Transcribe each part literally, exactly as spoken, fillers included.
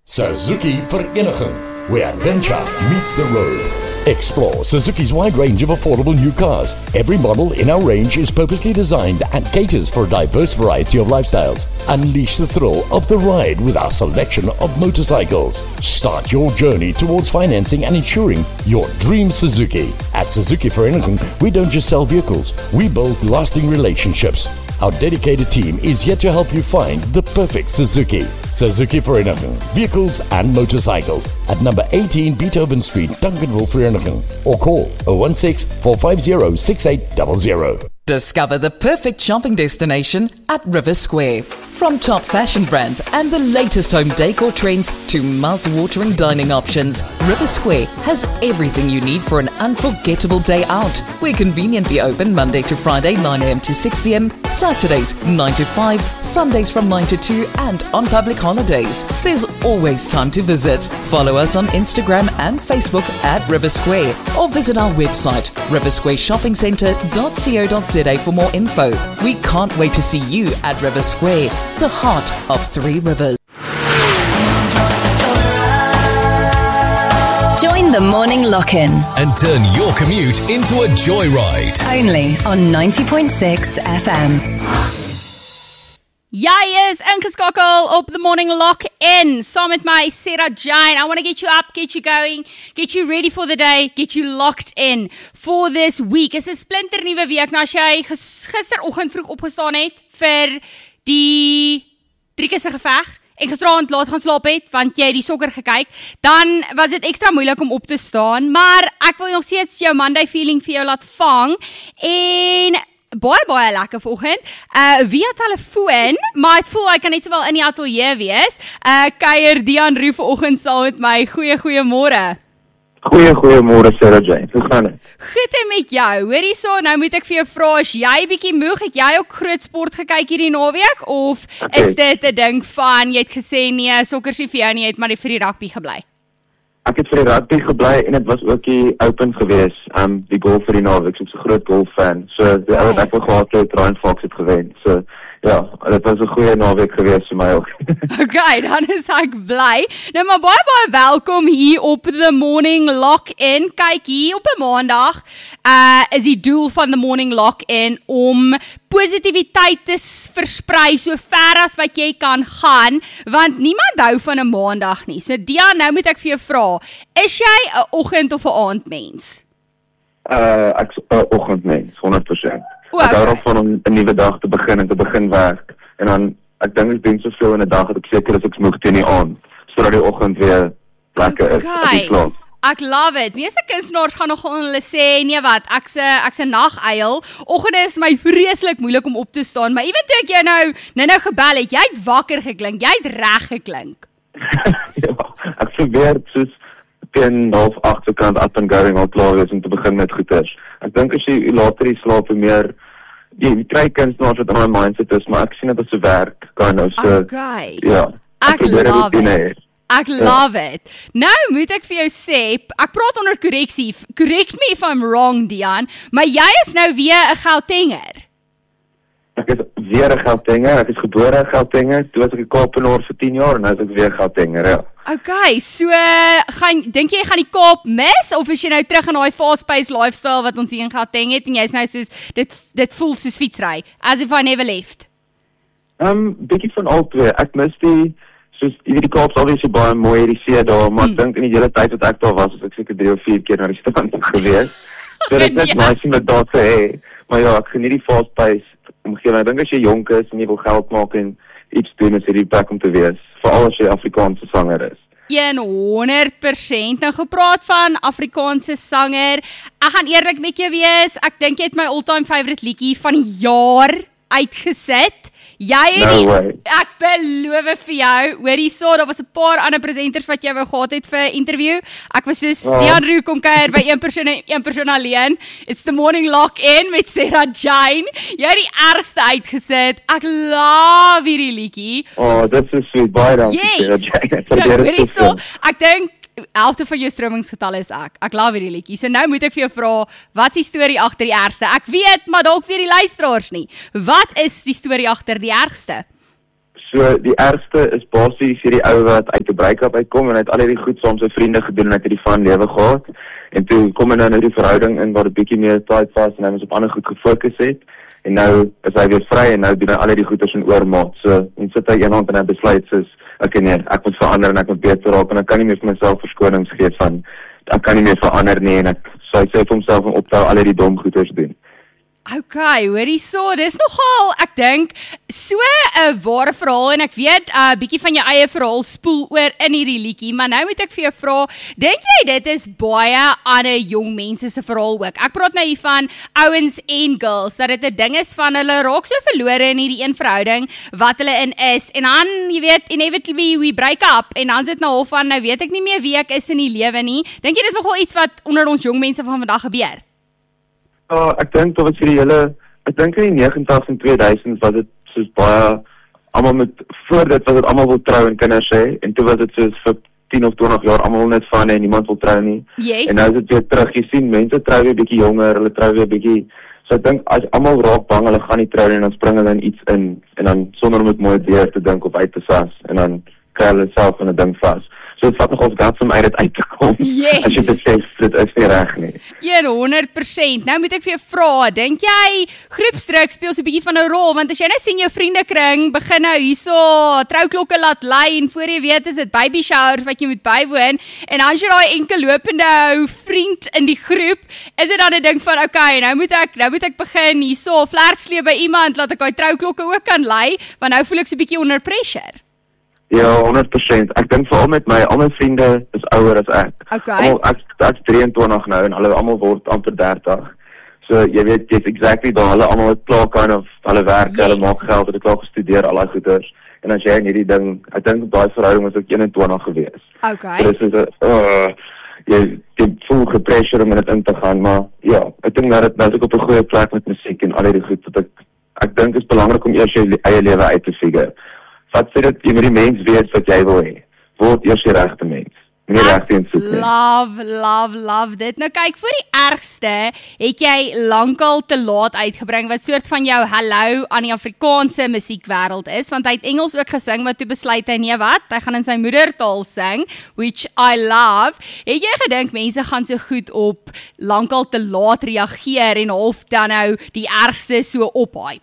Suzuki Vereniging, where adventure meets the road. Explore Suzuki's wide range of affordable new cars. Every model in our range is purposely designed and caters for a diverse variety of lifestyles. Unleash the thrill of the ride with our selection of motorcycles. Start your journey towards financing and insuring your dream Suzuki. At Suzuki Vereniging, we don't just sell vehicles, we build lasting relationships. Our dedicated team is here to help you find the perfect Suzuki. Suzuki Vereniging, vehicles and motorcycles at number eighteen Beethoven Street, Duncanville, Vereniging, or call zero one six, four five zero, six eight zero zero. Discover the perfect shopping destination at River Square. From top fashion brands and the latest home decor trends to mouth-watering dining options, River Square has everything you need for an unforgettable day out. We're conveniently open Monday to Friday nine a.m. to six p.m, Saturdays nine to five, Sundays from nine to two, and on public holidays. There's always time to visit. Follow us on Instagram and Facebook at River Square, or visit our website river square shopping centre dot co dot za for more info. We can't wait to see you at River Square, the heart of Three Rivers. Join the morning lock-in and turn your commute into a joyride. only on ninety point six F M. Jy is ingeskakel op the morning lock-in saam met my Sarah Jane. I want to get you up, get you going, get you ready for the day, get you locked in for this week. Is 'n splinter nuwe week. Nou as jy gis, gisteroggend vroeg opgestaan het vir die Driekese geveg en gisteraand laat gaan slaap het, want jy die sokker gekyk, dan was dit ekstra moeilik om op te staan, maar ek wil nog steeds jou Monday feeling vir jou laat vang, en baie, baie lekker vanoggend, uh, via telefoon, maar het voel ek kan net sowel in die atelier wees, uh, kuier Dian Roo vanoggend saam met my. Goeie, goeie môre. Goeie, goeie môre Sarah Jane, hoe gaan dit? Goed en met jou, hoor hierso, nou moet ek vir jou vra, is jy bietjie moeg, het jy ook groot sport gekyk hierdie naweek, of okay, is dit 'n ding van, jy het gesê nee, sokker is nie vir jou nie, jy het maar vir die rugby gebly? Ek het vir die rugby gebly, en dit was ook die Open gewees, um, die golf vir die naweek, so ek's 'n groot golffan, so die ouwe wat ek wil gehad het, Ryan Fox het gewen, so ja, dit was 'n goeie naweek gewees vir my ook. Okay, dan is ek bly. Nou maar baie baie welkom hier op the morning lock-in. Kyk, hier op 'n maandag uh, is die doel van the morning lock-in om positiwiteit te versprei so ver as wat jy kan gaan, want niemand hou van 'n maandag nie. So Dian, nou moet ek vir jou vra, is jy 'n oggend of 'n aandmens? Uh, ek's 'n oggendmens, honderd persent. O, ek hou okay. daarvan om 'n nuwe dag te begin en te begin werk, en dan, ek dink ek doen soveel in 'n dag, dat ek seker is ek moeg teen die aand, sodat die oggend weer lekker is, as ek slaap. Ek love it. Meeste kunstenaars gaan nog aan hulle sê, nee wat, ek's 'n ek's 'n naguil. Oggende is my vreeslik moeilik om op te staan, maar ewen toe ek jou nou nou nou gebel het, jy het wakker geklink, jy het reg geklink. Ja, ek probeer soos teen half agt se kant up and going al klaar wees om te begin met goeders. Ek dink as jy later die slaap, hoe meer jy, jy kry kunstenaars wat in my mindset is, maar ek sien dit as 'n werk, kan nou so. Okay. Ja. Ek, ek love it. Hee. Ek love ja. it. Nou moet ek vir jou sê, ek praat onder korreksie, correct me if I'm wrong, Dian, maar jy is nou weer 'n Gautenger. Ek is weer 'n Gautenger, ek is gebore in Gautenger, toe was ek 'n Kaapenaar vir tien jaar, en nou is ek weer Gautenger, ja. Okay, so, gaan, dink jy gaan die Kaap mis, of is jy nou terug in die fast-paced lifestyle wat ons hier in Gauteng het, en jy is nou soos, dit, dit voel soos fietsry, as if I never left? Um, bietjie van al twee, ek mis die, soos, die Kaap is obviously baie mooi, die see daar, maar hmm. ek dink in die hele tyd wat ek daar was, is ek seker drie of vier keer na die strand gewees, so dit is nice om dit daar te hê, maar ja, ek geniet die fast-paced omgewing. Ek dink as jy jonk is en jy wil geld maak en iets doen, is hierdie plek om te wees, veral as jy Afrikaanse sanger is. honderd persent. Nou gepraat van Afrikaanse sanger, ek gaan eerlik met jou wees, ek dink jy het my all-time favourite liedjie van die jaar uitgesit. Jy het no die, way. Ek beloof vir jou, hoor hierso, daar was 'n paar ander presenters wat jy wou gehad het vir 'n interview. Ek was soos, oh. Dian Roo kom kuier by een persoon en een persoon alleen. It's the morning lock-in met Sarah Jane. Jy het die ergste uitgesit. Ek love hierdie liedjie. Oh, dit is sweet, baie dankie, Sarah Jane. Ja, hoor hierso, ek dink helfte van jou stromingsgetal is ek. Ek love hierdie liedjie. So nou moet ek vir jou vra, wat is die storie agter die ergste? Ek weet, maar dalk vir die luisteraars nie. Wat is die storie agter die ergste? So die ergste is basies hierdie ou wat uit 'n break-up uitkom en hy het al hierdie goed saam met sy vriende gedoen en hy het hierdie van lewe gehad. En toe kom hy nou in die verhouding in waar dit bietjie meer tyd was en hy moes op ander goed gefokus het. En nou is hy weer vry en nou doen hy al hierdie goeders in oormaat. So en sit hy eendag en hy besluit soos ek nee, ek moet verander en ek moet beter raak en ek kan nie meer vir myself verskonings gee van ek kan nie meer verander nie en ek so hy sê vir homself om op te hou al hierdie dom goeders doen. Okay, hoorie so, dis nogal, ek dink, so 'n ware verhaal en ek weet 'n uh, bietjie van jou eie verhaal spoel oor in hierdie liedjie, maar nou moet ek vir jou vra, dink jy dit is baie ander jong mense se verhaal ook? Ek praat nou hier van ouens en girls, dat dit 'n ding is van hulle raak so verlore in hierdie een verhouding wat hulle in is en dan, jy weet, inevitably we break up en dan sit nou half van, nou weet ek nie meer wie ek is in die lewe nie. Dink jy dis nogal iets wat onder ons jong mense van vandag gebeur? Ja, ek dink dat vir die hele, ek dink in die negentigs en tweeduisend was dit soos baie, almal met, voor dit was dit almal wil trou en kinders hê, en toe was dit soos vir tien of twintig jaar almal net van en niemand wil trou nie. Yes. En nou is dit weer terug, jy sien, mense trou weer bietjie jonger, hulle trou weer bietjie, so ek dink, as almal raak bang, hulle gaan nie trou nie, en dan spring hulle in iets in, en dan sonder om het mooi deur te dink of uit te sas, en dan kry hulle self in 'n ding vas. So het vat nogals gats om uit dit uit te kom, yes. As jy besef, dit is nie reg nie. honderd persent. Nou moet ek vir jou vra, dink jy groepsdruk speel so 'n bietjie van 'n rol? Want as jy nou sien jou vriendekring begin nou hierso trouklokke laat lui en voor jy weet is dit baby showers wat jy moet bywoon en dan as jy daai enkel lopende ou vriend in die groep, is dit dan 'n ding van okay, nou moet ek nou moet ek begin hierso vlerksleep by iemand laat ek daai trouklokke ook kan lui, want nou voel ek so 'n bietjie onder pressure. Ja, honderd persent. Ek dink veral met my, al my vriende is ouer as ek. Okay. Almal, ek, ek is drieëntwintig nou en hulle almal word amper dertig. So jy weet, jy's exactly daar, hulle almal het klaar kind of, hulle werk, yes. Hulle maak geld, hulle klaar gestudeer, al die goeders. En as jy in hierdie ding, ek dink op daai verhouding was ek eenentwintig gewees. Okay. So dis is 'n, uh, jy, jy voel gepressure om in dit in te gaan, maar ja, ek dink nou dat nou is ek op 'n goeie plek met musiek en al die goed, wat ek, ek dink is belangrik om eers jou eie lewe uit te figure. Wat sê dit, jy moet die mens weet wat jy wil hê. Word eers die regte mens. Nie regte en soek nie. Love, love, love dit. Nou kyk, voor die ergste het jy lankal te laat uitgebring, wat soort van jou hallo aan die Afrikaanse musiekwêreld is, want hy het Engels ook gesing, wat toe besluit hy, nee wat, hy gaan in sy moedertaal sing, which I love. Het jy gedink, mense gaan so goed op lankal te laat reageer en half dan nou die ergste so ophype?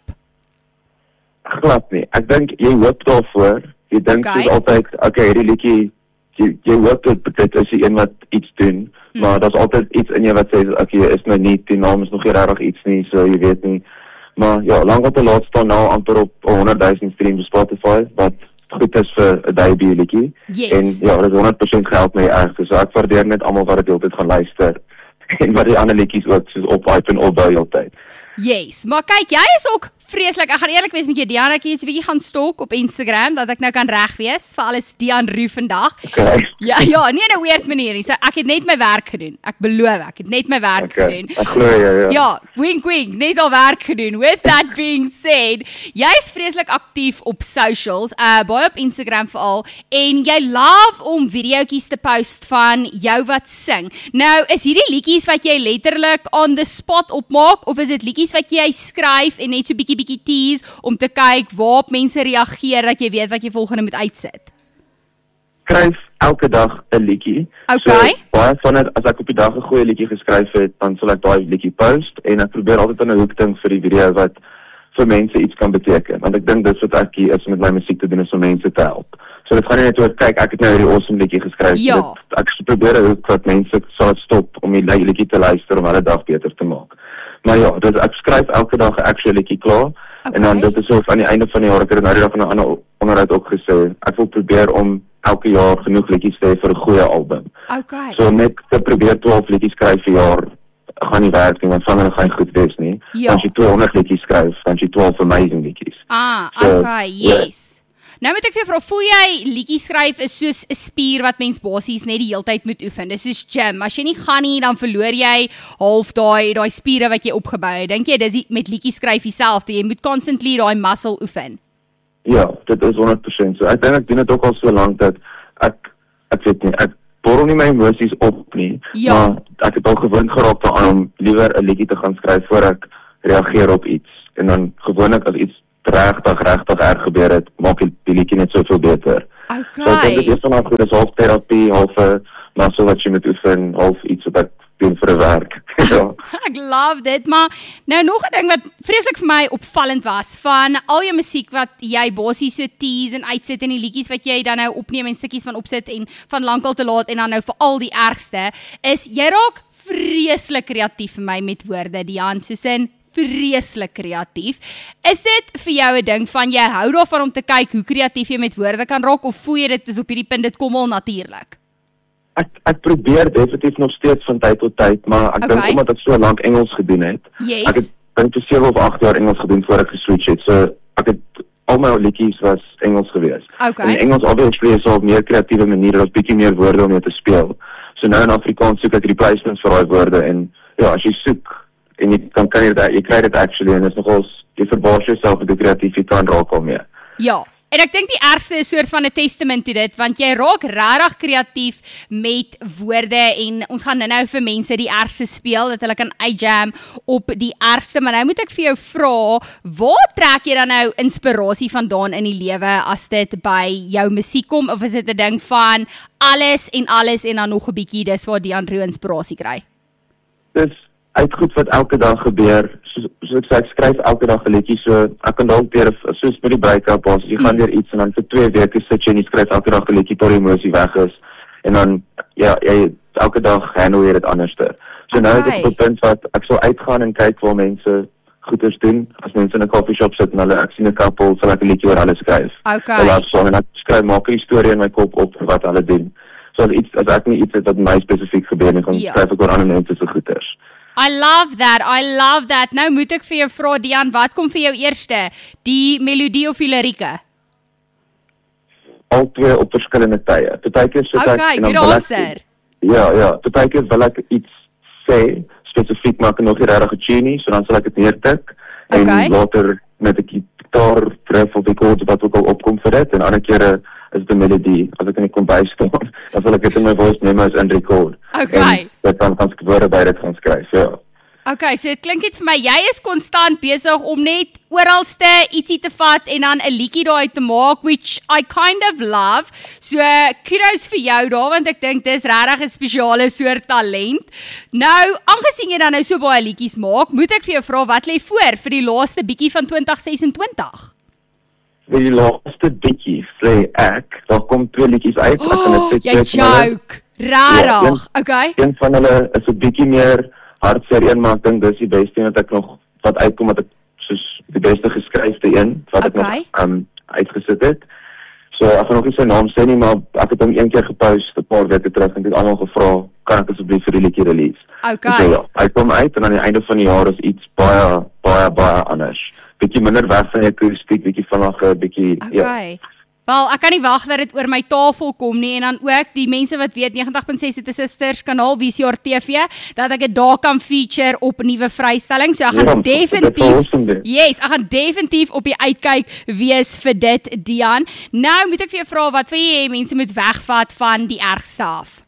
Glad nie. Ek dink jy hoop daarvoor. Jy dink Okay. soos altyd, okay, hierdie liedjie, jy, jy hoop dit, dit is die een wat iets doen, Hmm. maar daar's altyd iets in jou wat sê, okay, is nou nie, die naam is nog nie regtig iets nie, so jy weet nie. Maar ja, lang op die laat staan nou amper op honderdduisend streams op Spotify, wat goed is vir 'n debut liedjie. Yes. En ja, dit is honderd persent geld my erg, so ek waardeer net almal wat dit heeltyd gaan luister. En wat die ander liedjies ook soos ophype en opbou heeltyd. Yes, maar kyk, jy is ook vreeslik, ek gaan eerlik wees met jou, Dian, ek het 'n bietjie gaan stalk op Instagram, dat ek nou kan reg wees, vir alles Dian Roo vandag. Okay. Ja, ja, nie in 'n weird manier nie, so ek het net my werk gedoen, ek beloof, ek het net my werk Okay. gedoen. Ek glo jy, ja. Ja, wink wink, net al werk gedoen. With that being said, jy is vreeslik aktief op socials, uh, baie op Instagram veral, en jy love om videoetjies te post van jou wat sing. Nou, is hierdie liedjies wat jy letterlik on the spot opmaak, of is dit liedjies wat jy skryf en net so bietjie bietjie tease om te kyk waarop mense reageer dat jy weet wat jy volgende moet uitsit? Skryf elke dag 'n liedjie. Okay. So, baie van dit, as ek op die dag 'n goeie liedjie geskryf het, dan sal ek daai liedjie post en ek probeer altyd aan 'n hoek ding vir die video wat vir mense iets kan beteken. Want ek dink dis wat ek hier is met my musiek te doen, is om mense te help. So dit gaan nie net oor kyk, ek het nou hierdie awesome liedjie geskryf. Ja. So dit, ek probeer 'n hoek wat mense sal stop om die liedjie te luister om hulle dag beter te maak. Maar ja, dus ek skryf elke dag 'n actual liedjie klaar. Okay. En dan dit is so aan die einde van die jaar, ek het nou die dag van 'n ander onderhoud ook gesê, ek wil probeer om elke jaar genoeg liedjies te hê vir 'n goeie album. Okay. So net te probeer twaalf liedjies skryf vir jaar gaan nie werk nie, want van hulle gaan goed wees nie. Ja. As jy tweehonderd liedjies skryf, dan jy twaalf amazing liedjies. Ah, So, okay, yes. Nou moet ek vir jou vra, voel jy liedjies skryf is soos 'n spier wat mens basies net die heeltyd moet oefen. Dis soos gym. As jy nie gaan nie, dan verloor jy half daai daai spiere wat jy opgebou het. Dink jy dis die, met liedjies skryf dieselfde? Jy moet constantly daai muscle oefen. Ja, dit is honderd persent so. Ek dink ek doen dit ook al so lank dat ek ek weet nie, ek borrel nie my emosies op nie, Ja. maar ek het al gewoond geraak daaraan om liewer 'n liedjie te gaan skryf voor ek reageer op iets. En dan gewoonlik as iets regtig, regtig erg gebeur het, maak die, die liedjie net soveel beter. Okay. So ek dink dit is vanaf goed, dis half therapie, half 'n muscle wat jy moet oefen, half iets wat ek doen vir 'n werk. Ja. Ek love dit, maar nou nog 'n ding wat vreeslik vir my opvallend was, van al jou musiek wat jy bossies so tease en uitsit en die liedjies wat jy dan nou opneem en stukkies van opsit en van lankal te laat en dan nou vir al die ergste, is jy raak vreeslik kreatief vir my met woorde, Dian, soos in vreeslik kreatief. Is dit vir jou 'n ding van jy hou daarvan om te kyk hoe kreatief jy met woorde kan raak, of voel jy dit is op hierdie punt dit kom al natuurlik? Ek ek probeer definitief nog steeds van tyd tot tyd, maar ek Okay. dink omdat ek so lank Engels gedoen het. Yes. Ek het dink vir sewe of agt jaar Engels gedoen voor ek geswitch het. So ek het al my liedjies was Engels gewees. Okay. En Engels obviously is op 'n meer kreatiewe manier, daar's bietjie meer woorde om mee te speel. So nou in Afrikaans soek ek replacements vir daai woorde en ja, as jy soek en jy dan kan jy dit jy kry dit actually en dit is nogal jy verbaas jouself met hoe kreatief jy kan raak daarmee. Ja. En ek dink die ergste is soort van 'n testament to dit, want jy raak regtig kreatief met woorde en ons gaan nou vir mense die ergste speel, dat hulle kan uitjam op die ergste, maar nou moet ek vir jou vra, waar trek jy dan nou inspirasie vandaan in die lewe as dit by jou musiek kom, of is dit 'n ding van alles en alles en dan nog 'n bietjie, dis waar Dian Roux inspirasie kry? Dis uit goed wat elke dag gebeur, soos, soos ek sê, ek skryf elke dag 'n liedjie, so ek kan dalk deur, soos met die break-up, as jy mm. gaan deur iets en dan vir twee weke sit jy en jy skryf elke dag 'n liedjie tot die emosie weg is, en dan, ja, jy, elke dag handle jy dit anderster. So okay. Nou is dit op 'n punt wat ek sal uitgaan en kyk waar mense goeders doen, as mense in 'n coffee shop sit en hulle, ek sien 'n couple, sal ek 'n liedjie oor hulle skryf. Okay. Hulle song, en ek skryf, maak 'n storie in my kop op vir wat hulle doen. So as, iets, as ek nie iets het wat my spesifiek gebeur nie, gaan ja. skryf ek oor ander mense se goeders. I love that, I love that. Nou moet ek vir jou vra, Dian, wat kom vir jou eerste? Die melodie of die lirieke? Al twee op verskillende tye. Partykeer sit ek Okay, en dan good wil ek, answer. ja, ja, partykeer wil ek iets sê, spesifiek maak ek nog nie regtig 'n tune nie, so dan sal ek dit neertik en Okay. later met 'n gitaar riff of die chords wat ook al opkom vir dit, en ander kere is dit 'n melodie. As ek in die kombuis staan, dan sal ek dit in my voice memos in record. Okay. En dit dan kan ek woorde by dit gaan skryf, ja. Okay, so dit klink net vir my, jy is konstant besig om net oralste ietsie te vat en dan 'n liedjie daai te maak, which I kind of love. So kudos vir jou daar, want ek dink dis regtig 'n spesiale soort talent. Nou, aangesien jy dan nou so baie liedjies maak, moet ek vir jou vra, wat lê voor vir die laaste bietjie van twintig sesentwintig? Vir die laaste bietjie sê ek, daar kom twee liedjies uit. Ek gaan Oh, dit jy sê van hulle. joke. Rarig. Ja, een- Okay. Een van hulle is 'n bietjie meer hartseer een, maar ek dink dis die beste een wat ek nog, wat uitkom, wat ek soos die beste geskryfde een, wat ek Okay. nog um, uitgesit het. So ek gaan nog nie sy naam sê nie, maar ek het hom een keer gepost 'n paar weke terug en ek het almal gevra, kan ek asseblief vir die liedjie release? Okay. So, ja, hy kom uit en aan die einde van die jaar is iets baie, baie, baie anders. Bietjie minder weg van die akoestiek, bietjie vanaand, bietjie, ja. Okay. Wel, ek kan nie wag dat dit oor my tafel kom nie, en dan ook die mense wat weet negentig punt ses dit is 'n Sisters kanaal V C R T V, dat ek dit daar kan feature op nuwe vrystelling. So ek gaan Ja, dit is definitief awesome, dit. Yes, ek gaan definitief op die uitkyk wees vir dit, Dian. Nou moet ek vir jou vra, wat wil jy hê mense moet wegvat van die ergste af?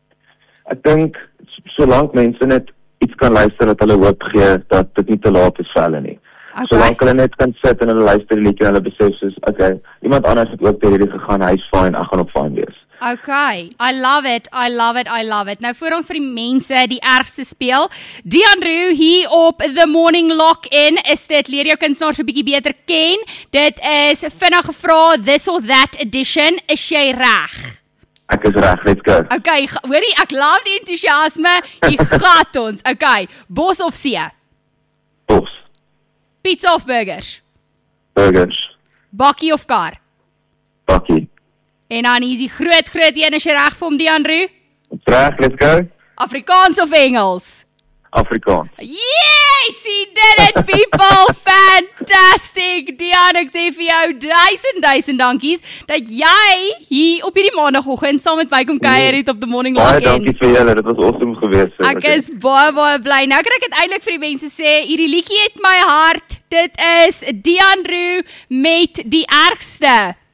Ek dink solank mense net iets kan luister dat hulle hoop gee dat dit nie te laat is vir hulle nie. Okay. Solank hulle net kan sit en hulle luister die liedjie en hulle besef soos, okay, iemand anders het ook deur hierdie gegaan, hy's fine, ek gaan ook fine wees. Okay, I love it, I love it, I love it. Nou voor ons vir die mense die ergste speel, Dian Roux hier op The Morning Lock-In, is dit leer jou kunstenaars 'n bietjie beter ken. Dit is vinnig gevra, this or that edition, is jy reg? Ek is reg, let's go. Okay, g- hoorie, ek love die entoesiasme, hier gaat ons. Okay, bos of see? Bos, Pizza of burgers? burgers, Bakkie of kar? bakkie. En dan hier is die groot, groot een, is jy reg vir hom, Dian Roux? Reg, let's go. Afrikaans of Engels? Afrikaans. Yes, he did it, people! Fantastic! Dian, ek sê vir jou duisend, duisend dankies dat jy hier op hierdie maandagoggend saam met my kom kuier het op The Morning Baie Lock-In. dankie vir julle, dit was awesome geweest. so, Ek okay. is baie, baie bly. Nou kan ek dit eintlik vir die mense sê, hierdie liedjie het my hart. Dit is Dian Roux met Die Ergste.